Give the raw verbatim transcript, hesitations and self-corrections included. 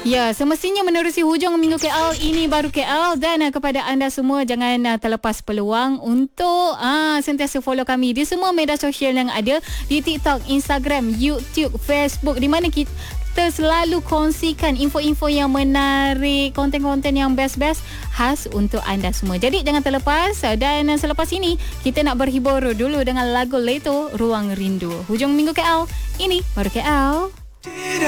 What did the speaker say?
Ya, semestinya menerusi hujung minggu K L, ini baru K L. Dan uh, kepada anda semua, jangan uh, terlepas peluang untuk uh, sentiasa follow kami di semua media sosial yang ada, di TikTok, Instagram, YouTube, Facebook, di mana kita kita selalu kongsikan info-info yang menarik, konten-konten yang best-best khas untuk anda semua. Jadi jangan terlepas. Dan selepas ini kita nak berhibur dulu dengan lagu Leto, Ruang Rindu. Hujung minggu K L, ini baru K L.